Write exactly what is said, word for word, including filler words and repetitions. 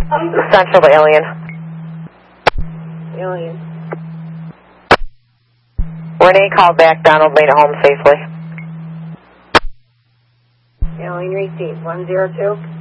Central to Alien. Alien. Renee called back. Donald made it home safely. Alien received one zero two.